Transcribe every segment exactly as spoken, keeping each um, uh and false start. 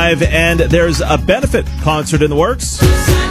Live, and there's a benefit concert in the works.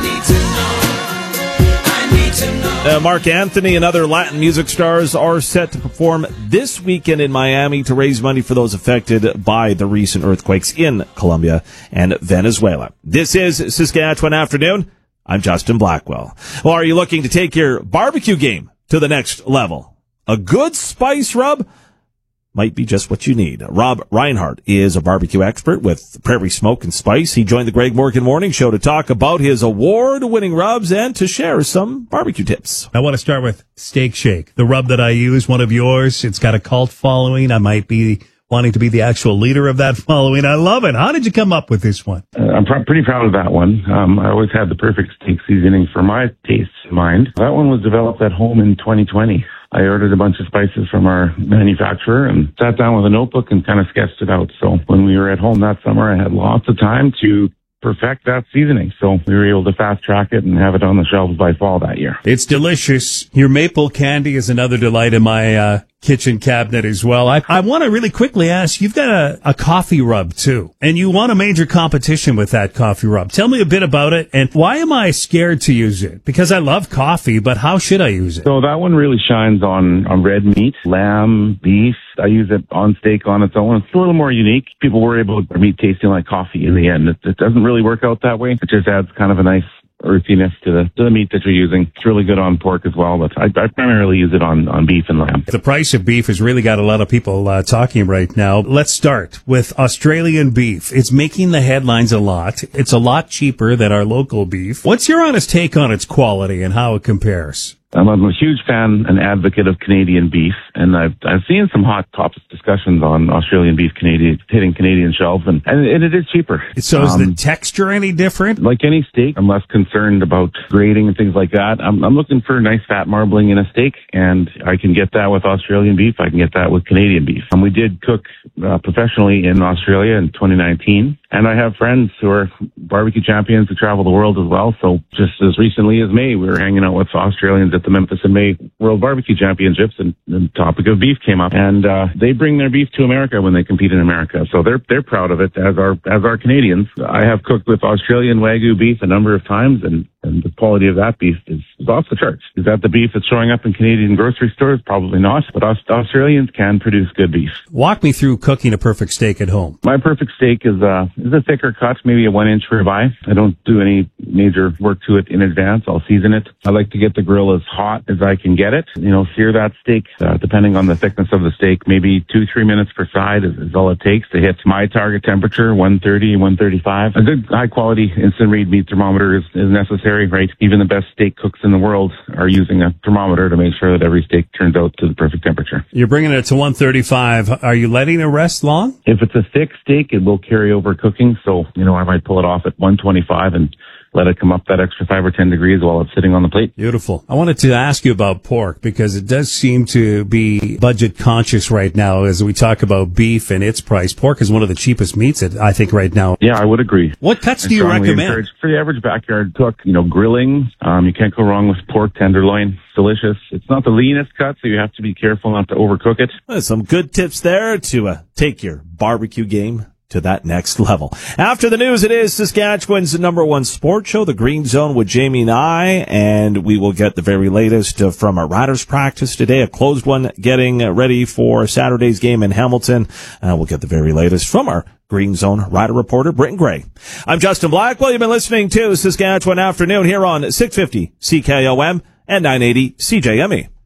Uh, Mark Anthony and other Latin music stars are set to perform this weekend in Miami to raise money for those affected by the recent earthquakes in Colombia and Venezuela. This is Saskatchewan Afternoon. I'm Justin Blackwell. Well, are you looking to take your barbecue game to the next level? A good spice rub might be just what you need. Rob Reinhardt is a barbecue expert with Prairie Smoke and Spice. He joined the Greg Morgan Morning Show to talk about his award-winning rubs and to share some barbecue tips. I want to start with Steak Shake, the rub that I use, one of yours. It's got a cult following. I might be wanting to be the actual leader of that following. I love it. How did you come up with this one? Uh, I'm pr- pretty proud of that one. Um, I always had the perfect steak seasoning for my tastes in mind. That one was developed at home in twenty twenty. I ordered a bunch of spices from our manufacturer and sat down with a notebook and kind of sketched it out. So when we were at home that summer, I had lots of time to perfect that seasoning. So we were able to fast track it and have it on the shelves by fall that year. It's delicious. Your maple candy is another delight in my uh, kitchen cabinet as well. I, I want to really quickly ask, you've got a, a coffee rub too, and you won a major competition with that coffee rub. Tell me a bit about it, and why am I scared to use it? Because I love coffee, but how should I use it? So that one really shines on, on red meat, lamb, beef. I use it on steak on its own. It's a little more unique. People worry about their meat tasting like coffee in the end. It, it doesn't really work out that way. It just adds kind of a nice earthiness to the to the meat that you're using. It's really good on pork as well, but I, I primarily use it on, on beef and lamb. The price of beef has really got a lot of people uh, talking right now. Let's start with Australian beef. It's making the headlines a lot. It's a lot cheaper than our local beef. What's your honest take on its quality and how it compares? I'm a huge fan and advocate of Canadian beef, and I've I've seen some hot topics discussions on Australian beef Canadian hitting Canadian shelves, and, and, and it is cheaper. So is um, the texture any different? Like any steak, I'm less concerned about grading and things like that. I'm, I'm looking for nice fat marbling in a steak, and I can get that with Australian beef. I can get that with Canadian beef. And we did cook uh, professionally in Australia in twenty nineteen, and I have friends who are barbecue champions who travel the world as well. So just as recently as May, we were hanging out with Australians at the Memphis and May World Barbecue Championships, and the topic of beef came up. And uh, they bring their beef to America when they compete in America, so they're they're proud of it, as are as are Canadians. I have cooked with Australian Wagyu beef a number of times, and and the quality of that beef is, is off the charts. Is that the beef that's showing up in Canadian grocery stores? Probably not, but Aust- Australians can produce good beef. Walk me through cooking a perfect steak at home. My perfect steak is uh is a thicker cut, maybe a one inch ribeye. I don't do any major work to it in advance. I'll season it. I like to get the grill as hot as I can get it. You know, sear that steak, uh, depending on the thickness of the steak, maybe two, three minutes per side is, is all it takes to hit my target temperature, one thirty, one thirty-five. A good high quality instant read meat thermometer is, is necessary, right? Even the best steak cooks in the world are using a thermometer to make sure that every steak turns out to the perfect temperature. You're bringing it to one thirty-five. Are you letting it rest long? If it's a thick steak, it will carry over cooking. So, you know, I might pull it off at one twenty-five and let it come up that extra five or ten degrees while it's sitting on the plate. Beautiful. I wanted to ask you about pork because it does seem to be budget conscious right now as we talk about beef and its price. Pork is one of the cheapest meats, I think, right now. Yeah, I would agree. What cuts I do you recommend? For the average backyard cook, you know, grilling, um, you can't go wrong with pork tenderloin. Delicious. It's not the leanest cut, so you have to be careful not to overcook it. Well, some good tips there to uh, take your barbecue game to that next level. After the news, it is Saskatchewan's number one sports show, The Green Zone with Jamie and I, and we will get the very latest uh, from our riders practice today, a closed one getting ready for Saturday's game in Hamilton. Uh, we'll get the very latest from our Green Zone rider reporter, Britton Gray. I'm Justin Blackwell. You've been listening to Saskatchewan Afternoon here on six fifty C K O M and nine eighty C J M E.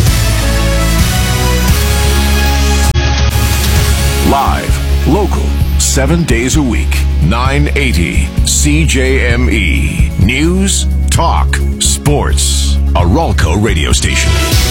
Live, local, seven days a week, nine eighty C J M E. News, talk, sports. A Ralco radio station.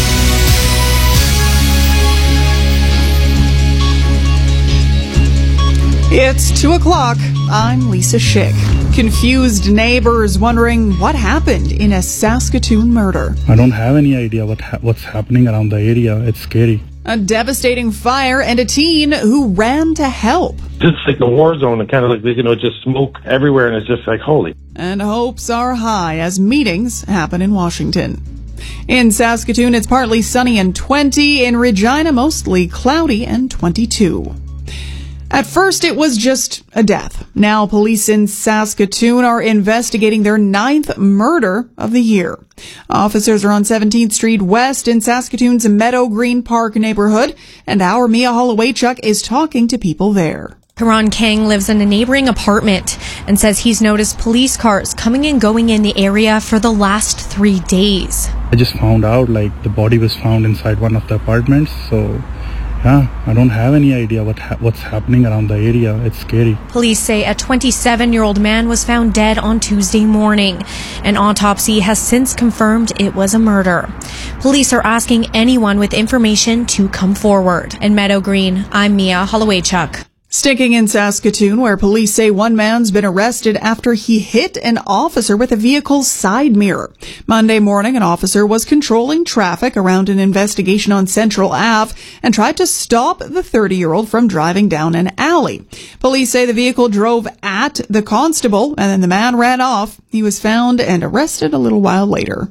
It's two o'clock. I'm Lisa Schick. Confused neighbors wondering what happened in a Saskatoon murder. I don't have any idea what ha- what's happening around the area. It's scary. A devastating fire and a teen who ran to help. Just like a war zone, and kind of like, you know, just smoke everywhere, and it's just like, holy. And hopes are high as meetings happen in Washington. In Saskatoon, it's partly sunny and twenty. In Regina, mostly cloudy and twenty-two. At first, it was just a death. Now, police in Saskatoon are investigating their ninth murder of the year. Officers are on seventeenth Street West in Saskatoon's Meadow Green Park neighborhood, and our Mia Holowaychuk is talking to people there. Karan Kang lives in a neighboring apartment and says he's noticed police cars coming and going in the area for the last three days. I just found out like the body was found inside one of the apartments, so yeah, I don't have any idea what ha- what's happening around the area. It's scary. Police say a twenty-seven-year-old man was found dead on Tuesday morning. An autopsy has since confirmed it was a murder. Police are asking anyone with information to come forward. In Meadow Green, I'm Mia Holowaychuk. Sticking in Saskatoon, where police say one man's been arrested after he hit an officer with a vehicle's side mirror. Monday morning, an officer was controlling traffic around an investigation on Central Avenue and tried to stop the thirty-year-old from driving down an alley. Police say the vehicle drove at the constable and then the man ran off. He was found and arrested a little while later.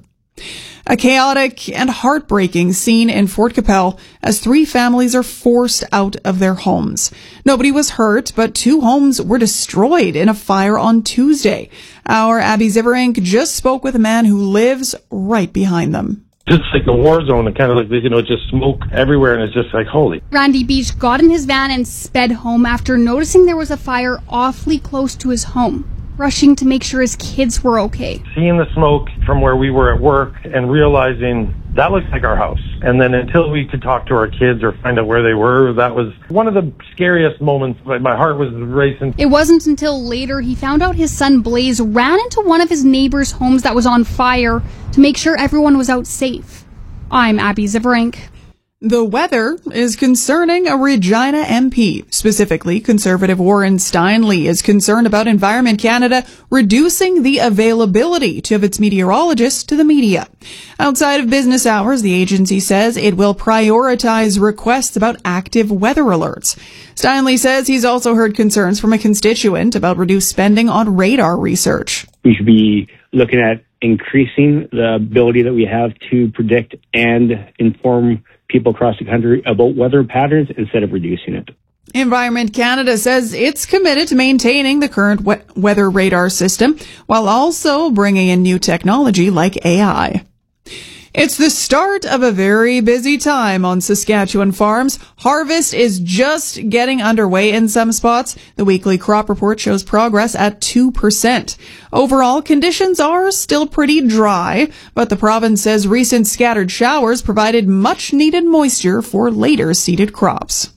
A chaotic and heartbreaking scene in Fort Capel as three families are forced out of their homes. Nobody was hurt, but two homes were destroyed in a fire on Tuesday. Our Abby Ziverink just spoke with a man who lives right behind them. It's like a war zone, and kind of like, you know, just smoke everywhere, and it's just like, holy. Randy Beach got in his van and sped home after noticing there was a fire awfully close to his home, rushing to make sure his kids were okay. Seeing the smoke from where we were at work and realizing that looks like our house. And then until we could talk to our kids or find out where they were, that was one of the scariest moments. My heart was racing. It wasn't until later he found out his son Blaze ran into one of his neighbor's homes that was on fire to make sure everyone was out safe. I'm Abby Ziverink. The weather is concerning a Regina M P. Specifically, Conservative Warren Steinle is concerned about Environment Canada reducing the availability of its meteorologists to the media. Outside of business hours, the agency says it will prioritize requests about active weather alerts. Steinle says he's also heard concerns from a constituent about reduced spending on radar research. We should be looking at increasing the ability that we have to predict and inform people across the country about weather patterns instead of reducing it. Environment Canada says it's committed to maintaining the current we- weather radar system while also bringing in new technology like A I. It's the start of a very busy time on Saskatchewan farms. Harvest is just getting underway in some spots. The weekly crop report shows progress at two percent. Overall, conditions are still pretty dry, but the province says recent scattered showers provided much needed moisture for later seeded crops.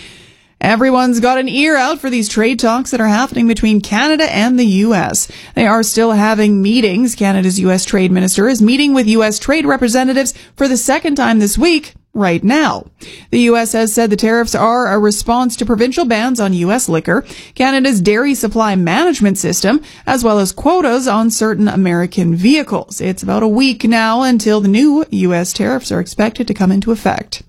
Everyone's got an ear out for these trade talks that are happening between Canada and the U S. They are still having meetings. Canada's U S Trade Minister is meeting with U S trade representatives for the second time this week, right now. The U S has said the tariffs are a response to provincial bans on U S liquor, Canada's dairy supply management system, as well as quotas on certain American vehicles. It's about a week now until the new U S tariffs are expected to come into effect.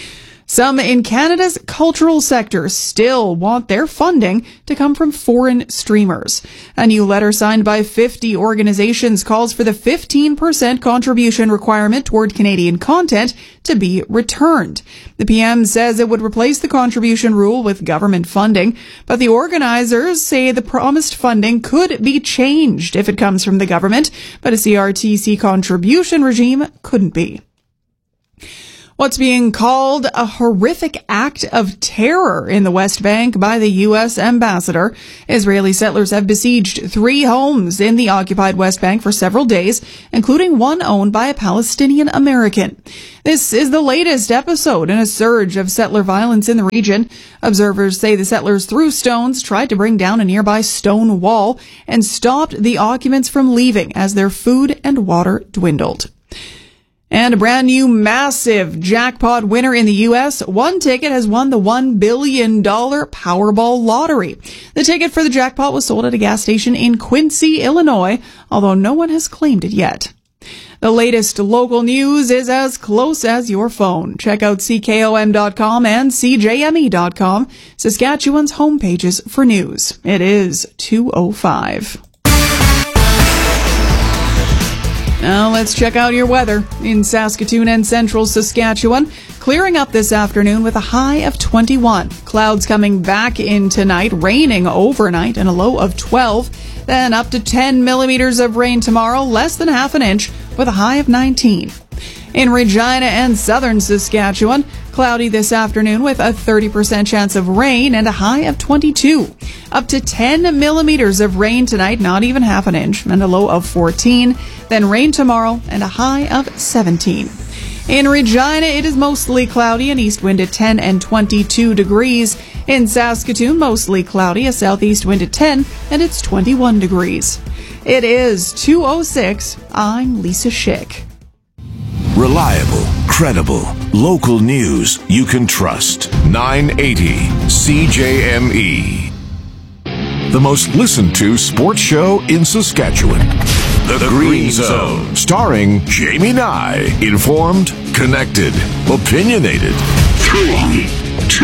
Some in Canada's cultural sector still want their funding to come from foreign streamers. A new letter signed by fifty organizations calls for the fifteen percent contribution requirement toward Canadian content to be returned. The P M says it would replace the contribution rule with government funding, but the organizers say the promised funding could be changed if it comes from the government, but a C R T C contribution regime couldn't be. What's being called a horrific act of terror in the West Bank by the U S ambassador. Israeli settlers have besieged three homes in the occupied West Bank for several days, including one owned by a Palestinian American. This is the latest episode in a surge of settler violence in the region. Observers say the settlers threw stones, tried to bring down a nearby stone wall, and stopped the occupants from leaving as their food and water dwindled. And a brand new massive jackpot winner in the U S. One ticket has won the one billion dollars Powerball lottery. The ticket for the jackpot was sold at a gas station in Quincy, Illinois, although no one has claimed it yet. The latest local news is as close as your phone. Check out C K O M dot com and C J M E dot com, Saskatchewan's homepages for news. It is two oh five. Now let's check out your weather. In Saskatoon and central Saskatchewan, clearing up this afternoon with a high of twenty-one. Clouds coming back in tonight, raining overnight and a low of twelve. Then up to ten millimeters of rain tomorrow, less than half an inch with a high of nineteen. In Regina and southern Saskatchewan, cloudy this afternoon with a thirty percent chance of rain and a high of twenty-two. Up to ten millimeters of rain tonight, not even half an inch, and a low of fourteen. Then rain tomorrow and a high of seventeen. In Regina, it is mostly cloudy, an east wind at ten and twenty-two degrees. In Saskatoon, mostly cloudy, a southeast wind at ten, and it's twenty-one degrees. It is two oh six. I'm Lisa Schick. Reliable, credible, local news you can trust. nine eighty C J M E. The most listened to sports show in Saskatchewan. The, the Green, Green Zone. Zone. Starring Jamie Nye. Informed, connected, opinionated. Three.